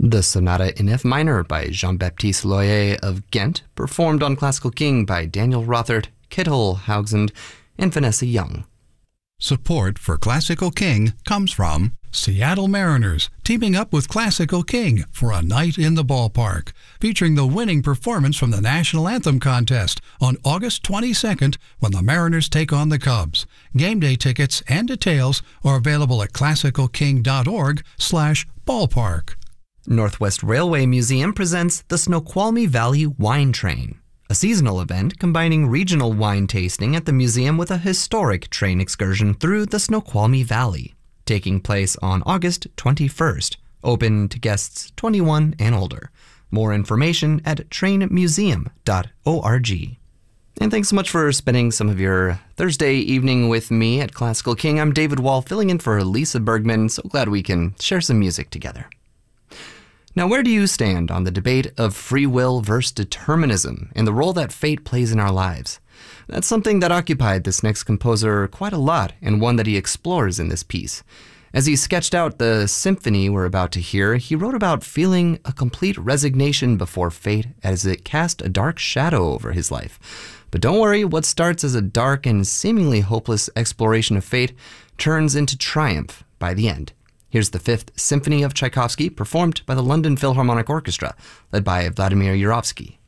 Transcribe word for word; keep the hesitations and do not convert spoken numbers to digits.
The Sonata in F minor by Jean-Baptiste Loyer of Ghent, performed on Classical King by Daniel Rothert, Kittel Haugsund, and Vanessa Young. Support for Classical King comes from Seattle Mariners, teaming up with Classical King for a night in the ballpark, featuring the winning performance from the National Anthem contest on August twenty-second when the Mariners take on the Cubs. Game day tickets and details are available at classical king dot org slash ballpark. Northwest Railway Museum presents the Snoqualmie Valley Wine Train, a seasonal event combining regional wine tasting at the museum with a historic train excursion through the Snoqualmie Valley, taking place on August twenty-first, open to guests twenty-one and older. More information at train museum dot org. And thanks so much for spending some of your Thursday evening with me at Classical King. I'm David Wall, filling in for Lisa Bergman. So glad we can share some music together. Now, where do you stand on the debate of free will versus determinism and the role that fate plays in our lives? That's something that occupied this next composer quite a lot, and one that he explores in this piece. As he sketched out the symphony we're about to hear, he wrote about feeling a complete resignation before fate as it cast a dark shadow over his life. But don't worry, what starts as a dark and seemingly hopeless exploration of fate turns into triumph by the end. Here's the Fifth Symphony of Tchaikovsky, performed by the London Philharmonic Orchestra, led by Vladimir Yurovsky.